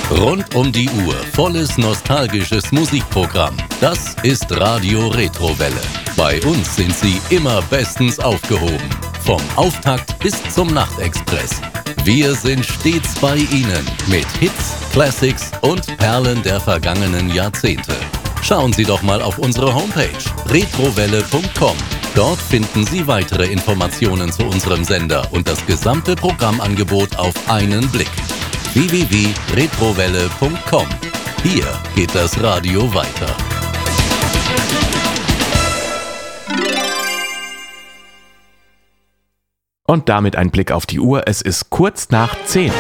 Rund um die Uhr volles nostalgisches Musikprogramm. Das ist Radio Retrowelle. Bei uns sind Sie immer bestens aufgehoben. Vom Auftakt bis zum Nachtexpress. Wir sind stets bei Ihnen mit Hits, Classics und Perlen der vergangenen Jahrzehnte. Schauen Sie doch mal auf unsere Homepage retrowelle.com. Dort finden Sie weitere Informationen zu unserem Sender und das gesamte Programmangebot auf einen Blick. www.retrowelle.com. Hier geht das Radio weiter. Und damit ein Blick auf die Uhr. Es ist kurz nach 10.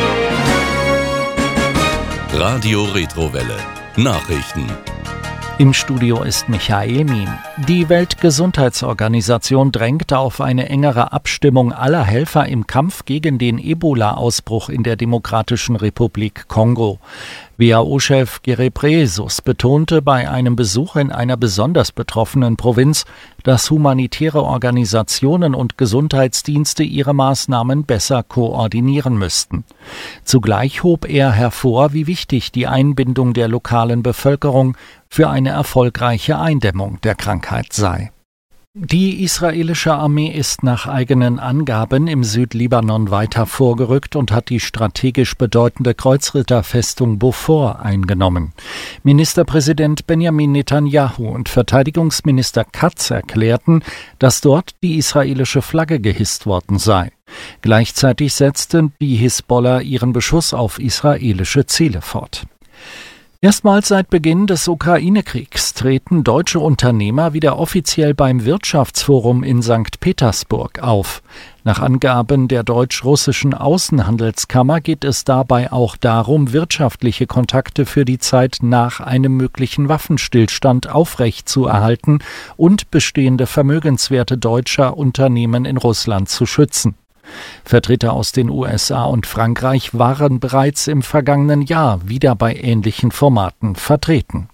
Radio Retrowelle. Nachrichten. Im Studio ist Michael Mien. Die Weltgesundheitsorganisation drängt auf eine engere Abstimmung aller Helfer im Kampf gegen den Ebola-Ausbruch in der Demokratischen Republik Kongo. WHO-Chef Ghebreyesus betonte bei einem Besuch in einer besonders betroffenen Provinz, dass humanitäre Organisationen und Gesundheitsdienste ihre Maßnahmen besser koordinieren müssten. Zugleich hob er hervor, wie wichtig die Einbindung der lokalen Bevölkerung für eine erfolgreiche Eindämmung der Krankheit sei. Die israelische Armee ist nach eigenen Angaben im Südlibanon weiter vorgerückt und hat die strategisch bedeutende Kreuzritterfestung Beaufort eingenommen. Ministerpräsident Benjamin Netanyahu und Verteidigungsminister Katz erklärten, dass dort die israelische Flagge gehisst worden sei. Gleichzeitig setzte die Hisbollah ihren Beschuss auf israelische Ziele fort. Erstmals seit Beginn des Ukraine-Kriegs treten deutsche Unternehmer wieder offiziell beim Wirtschaftsforum in St. Petersburg auf. Nach Angaben der deutsch-russischen Außenhandelskammer geht es dabei auch darum, wirtschaftliche Kontakte für die Zeit nach einem möglichen Waffenstillstand aufrechtzuerhalten und bestehende Vermögenswerte deutscher Unternehmen in Russland zu schützen. Vertreter aus den USA und Frankreich waren bereits im vergangenen Jahr wieder bei ähnlichen Formaten vertreten.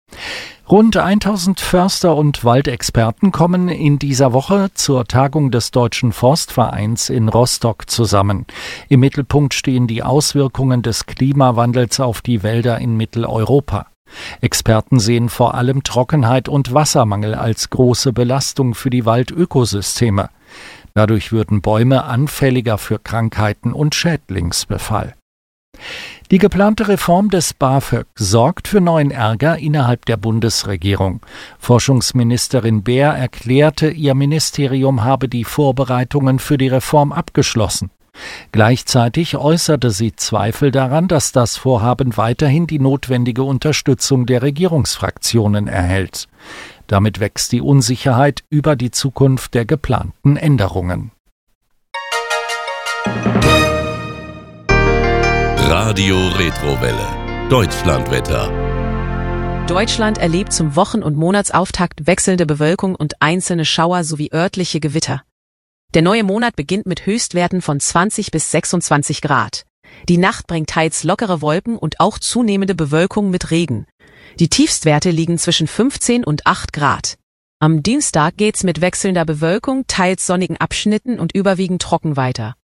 Rund 1000 Förster und Waldexperten kommen in dieser Woche zur Tagung des Deutschen Forstvereins in Rostock zusammen. Im Mittelpunkt stehen die Auswirkungen des Klimawandels auf die Wälder in Mitteleuropa. Experten sehen vor allem Trockenheit und Wassermangel als große Belastung für die Waldökosysteme. Dadurch würden Bäume anfälliger für Krankheiten und Schädlingsbefall. Die geplante Reform des BAföG sorgt für neuen Ärger innerhalb der Bundesregierung. Forschungsministerin Baer erklärte, ihr Ministerium habe die Vorbereitungen für die Reform abgeschlossen. Gleichzeitig äußerte sie Zweifel daran, dass das Vorhaben weiterhin die notwendige Unterstützung der Regierungsfraktionen erhält. Damit wächst die Unsicherheit über die Zukunft der geplanten Änderungen. Radio Retrowelle. Deutschlandwetter. Deutschland erlebt zum Wochen- und Monatsauftakt wechselnde Bewölkung und einzelne Schauer sowie örtliche Gewitter. Der neue Monat beginnt mit Höchstwerten von 20 bis 26 Grad. Die Nacht bringt teils lockere Wolken und auch zunehmende Bewölkung mit Regen. Die Tiefstwerte liegen zwischen 15 und 8 Grad. Am Dienstag geht's mit wechselnder Bewölkung, teils sonnigen Abschnitten und überwiegend trocken weiter.